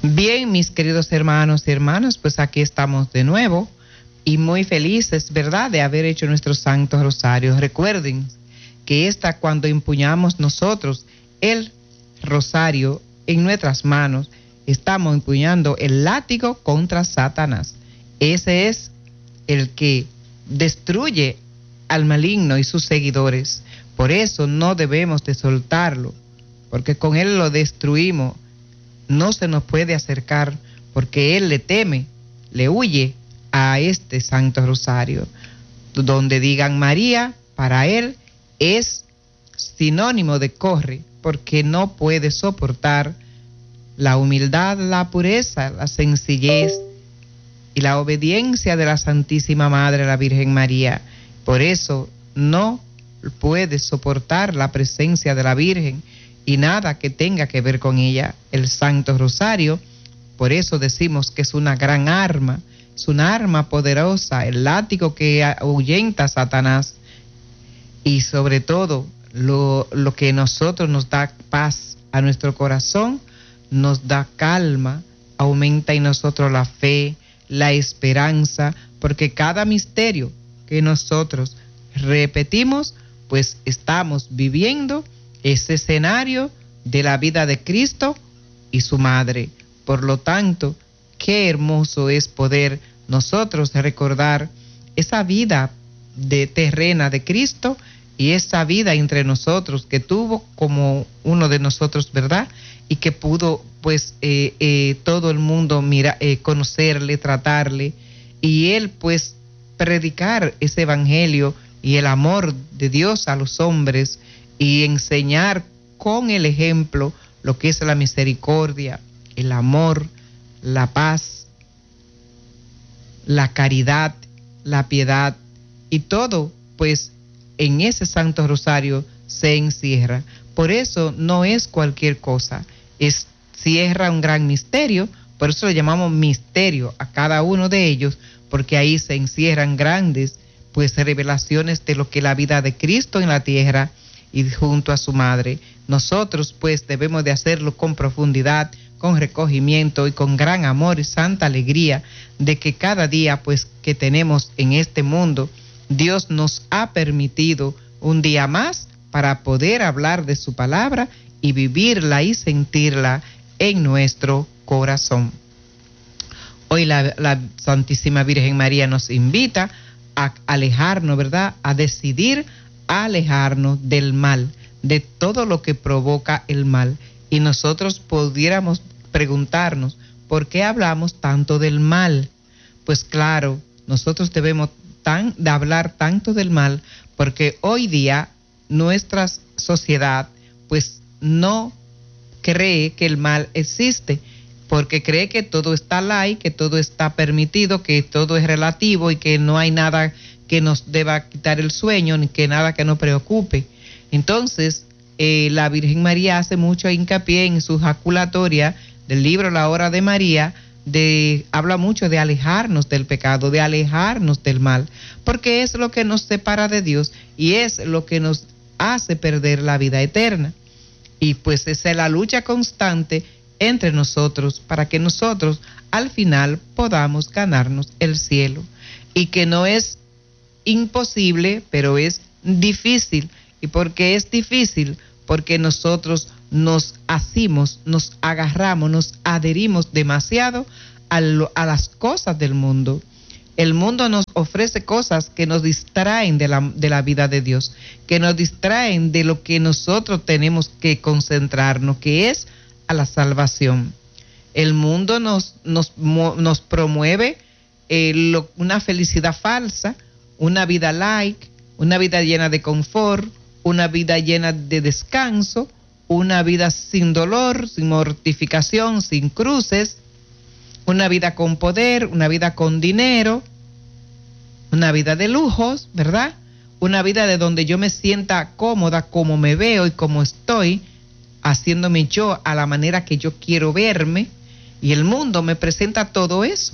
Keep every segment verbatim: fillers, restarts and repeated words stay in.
Bien, mis queridos hermanos y hermanas, pues aquí estamos de nuevo y muy felices, ¿verdad?, de haber hecho nuestro Santo Rosario. Recuerden que esta, cuando empuñamos nosotros el rosario en nuestras manos, estamos empuñando el látigo contra Satanás. Ese es el que destruye al maligno y sus seguidores. Por eso no debemos de soltarlo, porque con él lo destruimos. No se nos puede acercar porque él le teme, le huye a este Santo Rosario. Donde digan María, para él es sinónimo de corre, porque no puede soportar la humildad, la pureza, la sencillez y la obediencia de la Santísima Madre, la Virgen María. Por eso no puede soportar la presencia de la Virgen y nada que tenga que ver con ella. El Santo Rosario, por eso decimos que es una gran arma, es una arma poderosa, el látigo que ahuyenta a Satanás, y sobre todo lo, lo que nosotros nos da paz a nuestro corazón, nos da calma, aumenta en nosotros la fe, la esperanza, porque cada misterio que nosotros repetimos, pues estamos viviendo ese escenario de la vida de Cristo y su madre. Por lo tanto, qué hermoso es poder nosotros recordar esa vida de terrena de Cristo y esa vida entre nosotros que tuvo como uno de nosotros, ¿verdad? Y que pudo, pues, eh, eh, todo el mundo mira, eh, conocerle, tratarle, y él, pues, predicar ese evangelio y el amor de Dios a los hombres, y enseñar con el ejemplo lo que es la misericordia, el amor, la paz, la caridad, la piedad, y todo, pues, en ese Santo Rosario se encierra. Por eso no es cualquier cosa, es, cierra un gran misterio, por eso le llamamos misterio a cada uno de ellos, porque ahí se encierran grandes, pues, revelaciones de lo que es la vida de Cristo en la tierra y junto a su madre. Nosotros, pues, debemos de hacerlo con profundidad, con recogimiento y con gran amor y santa alegría de que cada día, pues, que tenemos en este mundo, Dios nos ha permitido un día más para poder hablar de su palabra y vivirla y sentirla en nuestro corazón. Hoy la, la Santísima Virgen María nos invita a alejarnos, ¿verdad?, a decidir alejarnos del mal, de todo lo que provoca el mal. Y nosotros pudiéramos preguntarnos, ¿por qué hablamos tanto del mal? Pues claro, nosotros debemos tan, de hablar tanto del mal porque hoy día nuestra sociedad, pues, no cree que el mal existe, porque cree que todo está light, que todo está permitido, que todo es relativo y que no hay nada que nos deba quitar el sueño, ni que nada que nos preocupe. Entonces, eh, la Virgen María hace mucho hincapié en su jaculatoria del libro La Hora de María, de, habla mucho de alejarnos del pecado, de alejarnos del mal, porque es lo que nos separa de Dios y es lo que nos hace perder la vida eterna. Y pues esa es la lucha constante entre nosotros para que nosotros al final podamos ganarnos el cielo, y que no es imposible, pero es difícil. ¿Y por qué es difícil? Porque nosotros nos asimos, nos agarramos, nos adherimos demasiado a, lo, a las cosas del mundo. El mundo nos ofrece cosas que nos distraen de la, de la vida de Dios, que nos distraen de lo que nosotros tenemos que concentrarnos, que es a la salvación. El mundo nos, nos, nos promueve eh, lo, una felicidad falsa, una vida light, una vida llena de confort, una vida llena de descanso, una vida sin dolor, sin mortificación, sin cruces, una vida con poder, una vida con dinero, una vida de lujos, ¿verdad? Una vida de donde yo me sienta cómoda como me veo y como estoy, haciéndome yo a la manera que yo quiero verme, y el mundo me presenta todo eso.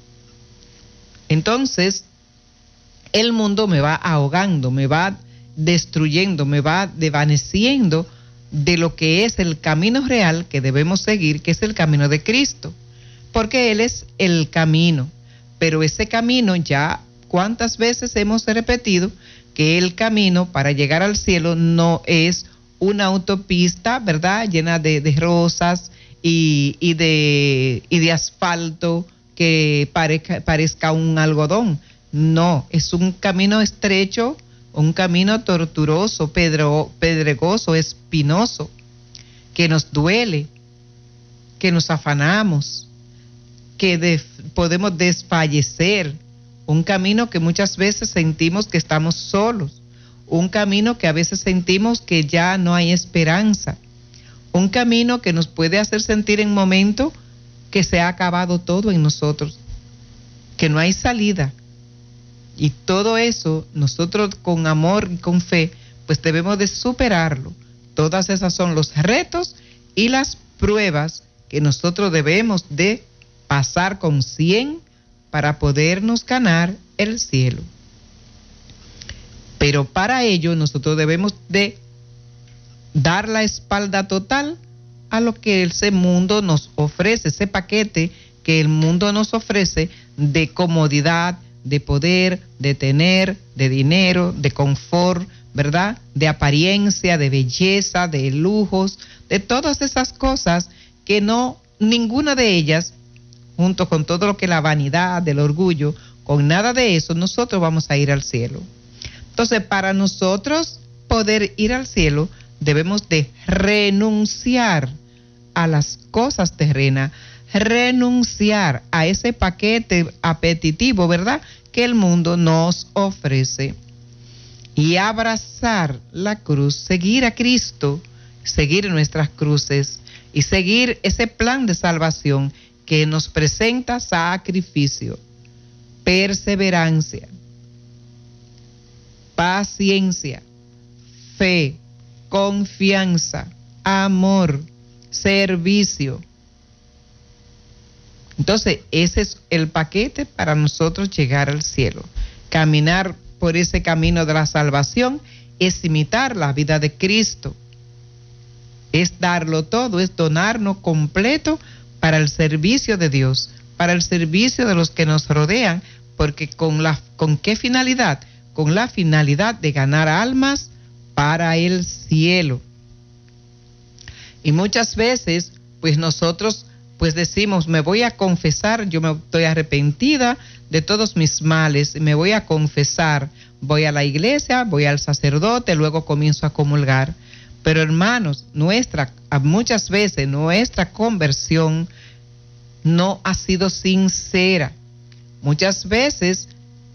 Entonces, el mundo me va ahogando, me va destruyendo, me va desvaneciendo de lo que es el camino real que debemos seguir, que es el camino de Cristo. porque Él es el camino. Pero ese camino, ya cuántas veces hemos repetido que el camino para llegar al cielo no es una autopista, ¿verdad?, llena de, de rosas y, y, de, y de asfalto que parezca, parezca un algodón. No, es un camino estrecho, un camino tortuoso, pedro, pedregoso, espinoso, que nos duele, que nos afanamos, que de, podemos desfallecer, un camino que muchas veces sentimos que estamos solos, un camino que a veces sentimos que ya no hay esperanza, un camino que nos puede hacer sentir en momentos que se ha acabado todo en nosotros, que no hay salida. Y todo eso nosotros con amor y con fe pues debemos de superarlo. Todas esas son los retos y las pruebas que nosotros debemos de pasar con cien para podernos ganar el cielo. Pero para ello nosotros debemos de dar la espalda total a lo que ese mundo nos ofrece, ese paquete que el mundo nos ofrece de comodidad, de poder, de tener, de dinero, de confort, ¿verdad?, de apariencia, de belleza, de lujos, de todas esas cosas que no, ninguna de ellas, junto con todo lo que la vanidad, del orgullo, con nada de eso nosotros vamos a ir al cielo. Entonces, para nosotros poder ir al cielo, debemos de renunciar a las cosas terrenas, renunciar a ese paquete apetitivo, ¿verdad?, que el mundo nos ofrece, y abrazar la cruz, seguir a Cristo, seguir nuestras cruces y seguir ese plan de salvación que nos presenta sacrificio, perseverancia, paciencia, fe, confianza, amor, servicio. Entonces, ese es el paquete para nosotros llegar al cielo. Caminar por ese camino de la salvación es imitar la vida de Cristo. Es darlo todo, es donarnos completo para el servicio de Dios, para el servicio de los que nos rodean, porque con la, ¿con qué finalidad? Con la finalidad de ganar almas para el cielo. Y muchas veces, pues nosotros pues decimos, me voy a confesar, yo me estoy arrepentida de todos mis males, me voy a confesar, voy a la iglesia, voy al sacerdote, luego comienzo a comulgar. Pero hermanos, nuestra, muchas veces nuestra conversión no ha sido sincera. Muchas veces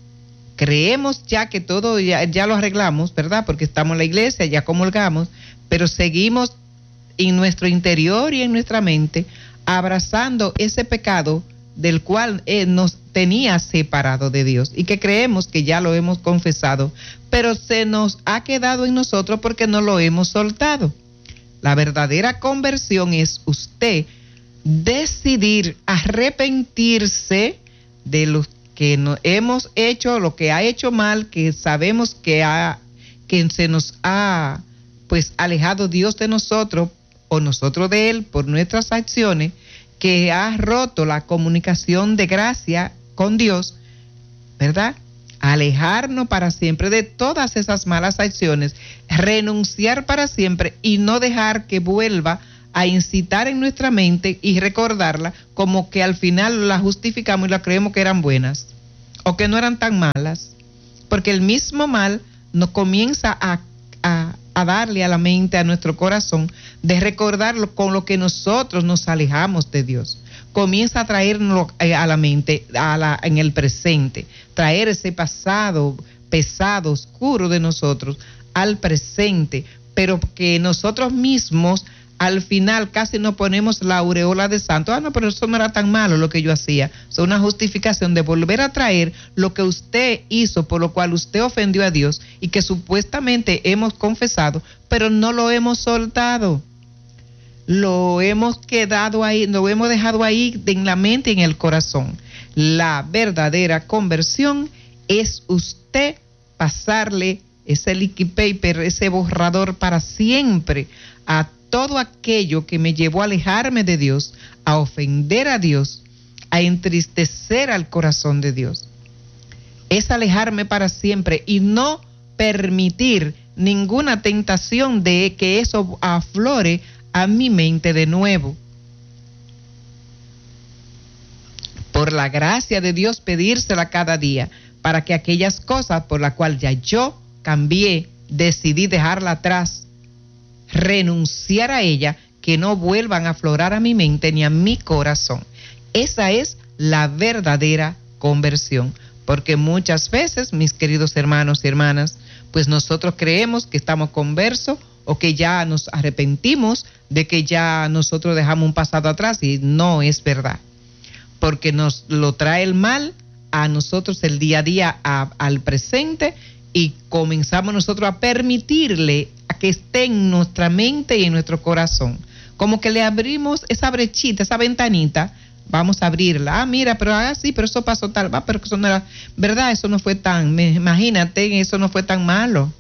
creemos ya que todo ya, ya lo arreglamos, ¿verdad?, porque estamos en la iglesia, ya comulgamos, pero seguimos en nuestro interior y en nuestra mente abrazando ese pecado del cual eh, nos tenía separado de Dios y que creemos que ya lo hemos confesado, pero se nos ha quedado en nosotros porque no lo hemos soltado. La verdadera conversión es usted decidir arrepentirse de lo que no, hemos hecho, lo que ha hecho mal, que sabemos que, ha, que se nos ha pues alejado Dios de nosotros o nosotros de Él por nuestras acciones, que ha roto la comunicación de gracia con Dios, ¿verdad? Alejarnos para siempre de todas esas malas acciones, renunciar para siempre y no dejar que vuelva a incitar en nuestra mente y recordarla como que al final la justificamos y la creemos que eran buenas o que no eran tan malas, porque el mismo mal nos comienza a, a a darle a la mente, a nuestro corazón, de recordarlo con lo que nosotros nos alejamos de Dios. Comienza a traernos a la mente, a la, en el presente, traer ese pasado pesado, oscuro de nosotros al presente, pero que nosotros mismos al final casi nos ponemos la aureola de santo. Ah, no, pero eso no era tan malo lo que yo hacía. Es una justificación de volver a traer lo que usted hizo, por lo cual usted ofendió a Dios y que supuestamente hemos confesado, pero no lo hemos soltado. Lo hemos quedado ahí, lo hemos dejado ahí en la mente y en el corazón. La verdadera conversión es usted pasarle ese liquid paper, ese borrador para siempre a todo aquello que me llevó a alejarme de Dios, a ofender a Dios a entristecer al corazón de Dios. Es alejarme para siempre y no permitir ninguna tentación de que eso aflore a mi mente de nuevo. Por la gracia de Dios, pedírsela cada día para que aquellas cosas por las cuales ya yo cambié, decidí dejarla atrás, renunciar a ella, que no vuelvan a aflorar a mi mente ni a mi corazón. Esa es la verdadera conversión, porque muchas veces, mis queridos hermanos y hermanas, pues nosotros creemos que estamos conversos o que ya nos arrepentimos de que ya nosotros dejamos un pasado atrás, y no es verdad, porque nos lo trae el mal a nosotros el día a día, a, al presente, y comenzamos nosotros a permitirle a que esté en nuestra mente y en nuestro corazón, como que le abrimos esa brechita, esa ventanita. Vamos a abrirla. Ah, mira, pero ah, sí, pero eso pasó tal, va, pero eso no era verdad, eso no fue tan, me, imagínate, eso no fue tan malo.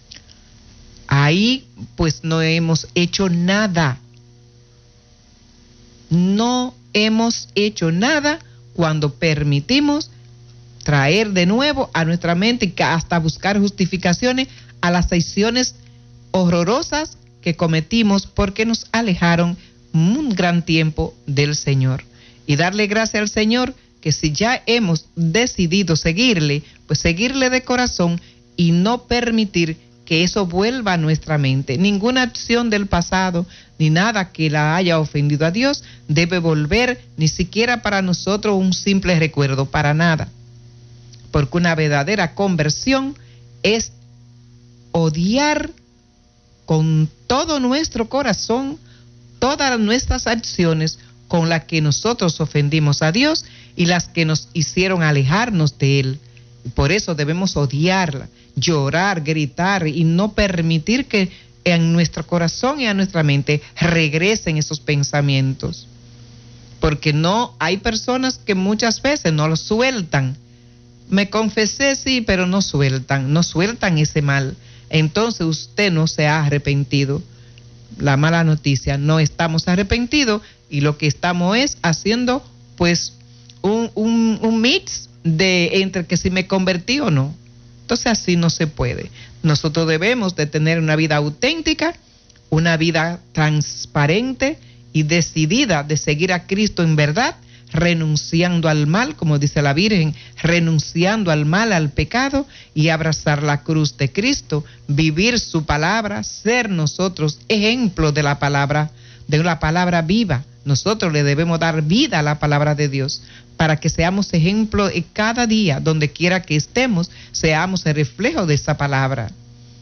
Ahí pues no hemos hecho nada. No hemos hecho nada cuando permitimos traer de nuevo a nuestra mente y hasta buscar justificaciones a las acciones horrorosas que cometimos porque nos alejaron un gran tiempo del Señor. Y darle gracias al Señor que si ya hemos decidido seguirle, pues seguirle de corazón y no permitir que eso vuelva a nuestra mente. Ninguna acción del pasado, ni nada que la haya ofendido a Dios, debe volver ni siquiera para nosotros un simple recuerdo, para nada. Porque una verdadera conversión es odiar con todo nuestro corazón todas nuestras acciones con las que nosotros ofendimos a Dios y las que nos hicieron alejarnos de Él. Por eso debemos odiarla, llorar, gritar y no permitir que en nuestro corazón y a nuestra mente regresen esos pensamientos. Porque no, hay personas que muchas veces no lo sueltan. Me confesé, sí, pero no sueltan, no sueltan ese mal. Entonces usted no se ha arrepentido. La mala noticia, no estamos arrepentidos y lo que estamos es haciendo pues un, un, un mix de entre que si me convertí o no. Entonces así no se puede. Nosotros debemos de tener una vida auténtica, una vida transparente y decidida de seguir a Cristo en verdad, renunciando al mal, como dice la Virgen, renunciando al mal, al pecado, y abrazar la cruz de Cristo, vivir su palabra, ser nosotros ejemplo de la palabra, de la palabra viva. Nosotros le debemos dar vida a la palabra de Dios para que seamos ejemplo en cada día, donde quiera que estemos, seamos el reflejo de esa palabra.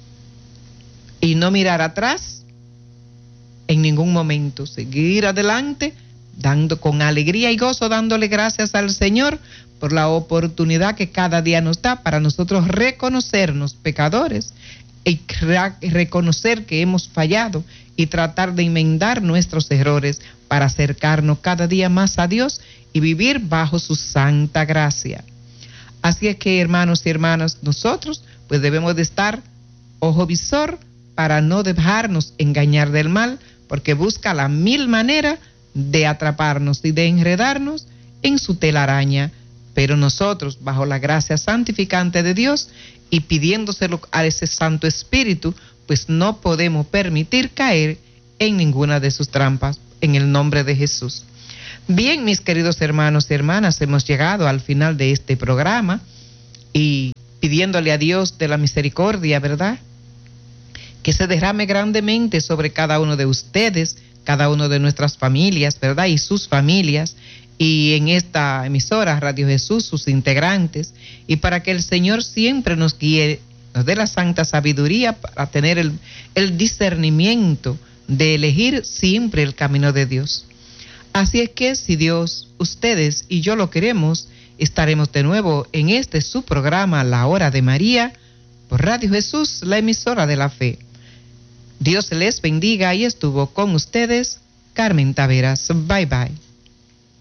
Y no mirar atrás en ningún momento, seguir adelante, dando con alegría y gozo, dándole gracias al Señor por la oportunidad que cada día nos da para nosotros reconocernos pecadores y reconocer que hemos fallado y tratar de enmendar nuestros errores para acercarnos cada día más a Dios y vivir bajo su santa gracia. Así es que, hermanos y hermanas, nosotros pues debemos de estar ojo visor para no dejarnos engañar del mal, porque busca la mil manera de atraparnos y de enredarnos en su telaraña, pero nosotros, bajo la gracia santificante de Dios y pidiéndoselo a ese Santo Espíritu, pues no podemos permitir caer en ninguna de sus trampas, en el nombre de Jesús. Bien, mis queridos hermanos y hermanas, hemos llegado al final de este programa y pidiéndole a Dios de la misericordia, ¿verdad?, que se derrame grandemente sobre cada uno de ustedes, cada uno de nuestras familias, ¿verdad?, y sus familias, y en esta emisora Radio Jesús, sus integrantes, y para que el Señor siempre nos guíe, nos dé la santa sabiduría para tener el, el discernimiento de elegir siempre el camino de Dios. Así es que si Dios, ustedes y yo lo queremos, estaremos de nuevo en este su programa, La Hora de María, por Radio Jesús, la emisora de la fe. Dios les bendiga y estuvo con ustedes Carmen Taveras. Bye bye.